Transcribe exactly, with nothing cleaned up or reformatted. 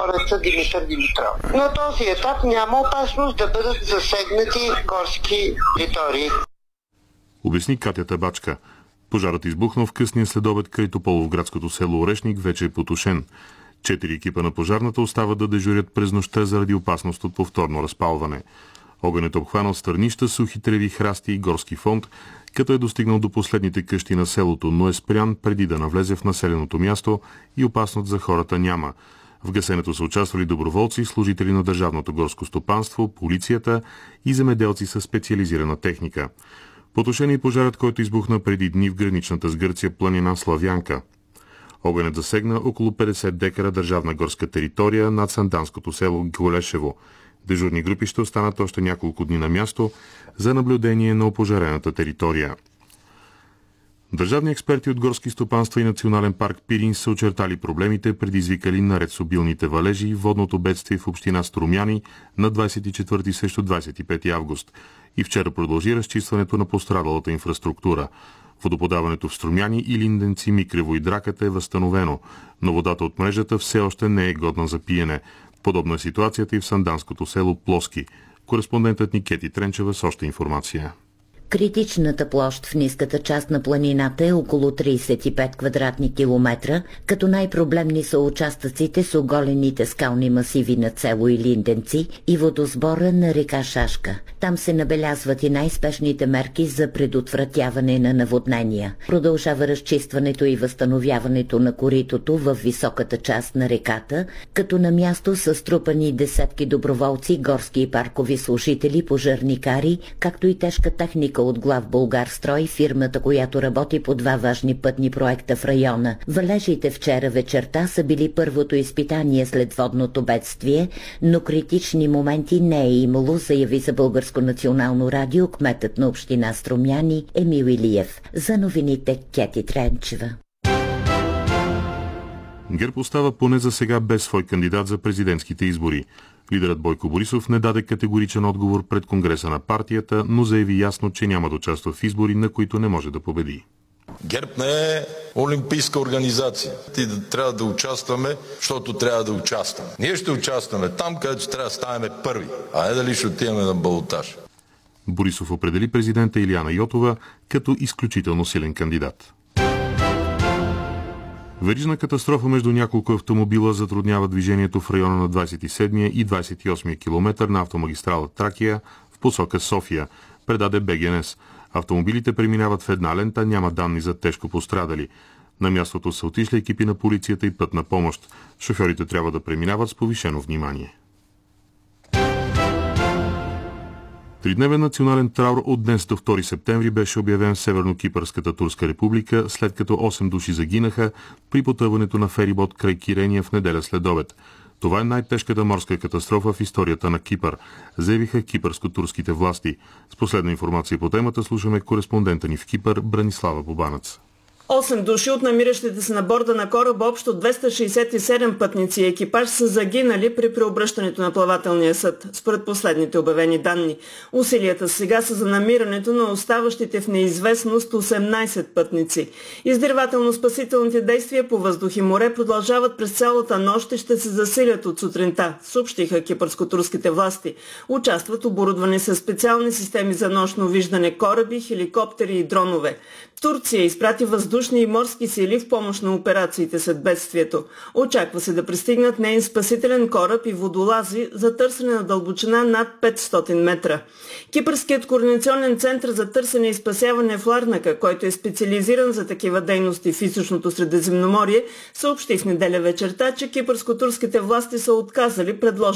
прозореца Димитър Димитров. На този етап няма опасност да бъдат засегнати горски територии. Обясни Катя Табачка. Пожарът избухнал в късния следобед край Тополовградското село Орешник, вече е потушен. Четири екипа на пожарната остават да дежурят през нощта заради опасност от повторно разпалване. Огънят обхванал стърнища, сухи треви, храсти и горски фонд, като е достигнал до последните къщи на селото, но е спрян преди да навлезе в населеното място и опасност за хората няма. В гасенето са участвали доброволци, служители на Държавното горско стопанство, полицията и земеделци със специализирана техника. Потушен е пожарът, който избухна преди дни в граничната с Гърция планина Славянка. Огънят засегна около петдесет декара държавна горска територия над санданското село Голешево. Дежурни групи ще останат още няколко дни на място за наблюдение на опожарената територия. Държавни експерти от горски стопанства и Национален парк Пирин са очертали проблемите, предизвикали наред с обилните валежи водното бедствие в община Струмяни на двадесет и четвърти срещу двадесет и пети август. И вчера продължи разчистването на пострадалата инфраструктура. Водоподаването в Струмяни и Линденци, Микрево и Драката е възстановено, но водата от мрежата все още не е годна за пиене. Подобна е ситуацията и в санданското село Плоски. Кореспондентът ни Кети Тренчева с още информация. Критичната площ в ниската част на планината е около тридесет и пет квадратни километра, като най-проблемни са участъците с оголените скални масиви на село Илинденци и водосбора на река Шашка. Там се набелязват и най-спешните мерки за предотвратяване на наводнения. Продължава разчистването и възстановяването на коритото в високата част на реката, като на място са струпани десетки доброволци, горски и паркови служители, пожарникари, както и тежка техника от Главболгарстрой, фирмата, която работи по два важни пътни проекта в района. Валежите вчера вечерта са били първото изпитание след водното бедствие, но критични моменти не е имало, заяви за Българско национално радио кметът на община Струмяни Емил Илиев. За новините Кети Тренчева. ГЕРБ остава поне за сега без свой кандидат за президентските избори. Лидерът Бойко Борисов не даде категоричен отговор пред Конгреса на партията, но заяви ясно, че няма да участва в избори, на които не може да победи. ГЕРБ не е олимпийска организация. Ти да трябва да участваме, защото трябва да участваме. Ние ще участваме там, където трябва да ставаме първи, а не дали ще отиваме на балотаж. Борисов определи президента Илияна Йотова като изключително силен кандидат. Верижна катастрофа между няколко автомобила затруднява движението в района на двадесет и седмия и двадесет и осмия километър на автомагистрала Тракия в посока София, предаде БГНС. Автомобилите преминават в една лента, няма данни за тежко пострадали. На мястото са отишли екипи на полицията и пътна помощ. Шофьорите трябва да преминават с повишено внимание. Тридневен национален траур от днес до втори септември беше обявен в Северно-Кипърската турска република, след като осем души загинаха при потъването на ферибот край Кирения в неделя след обед. Това е най-тежката морска катастрофа в историята на Кипър, заявиха кипърско-турските власти. С последна информация по темата слушаме кореспондента ни в Кипър Бранислава Бобанец. Осем души от намиращите се на борда на кораба, общо двеста шейсет и седем пътници и екипаж са загинали при преобръщането на плавателния съд, според последните обявени данни. Усилията сега са за намирането на оставащите в неизвестност осемнадесет пътници. Издирвателно-спасителните действия по въздух и море продължават през цялата нощ и ще се засилят от сутринта, съобщиха кипърско-турските власти. Участват оборудвани с специални системи за нощно виждане кораби, хеликоптери и дронове. Турция изпрати въздушни и морски сили в помощ на операциите след бедствието. Очаква се да пристигнат неин спасителен кораб и водолази за търсене на дълбочина над петстотин метра. Кипърският координационен център за търсене и спасяване в Ларнака, който е специализиран за такива дейности в източното Средиземноморие, съобщи в неделя вечерта, че кипърско-турските власти са отказали предложението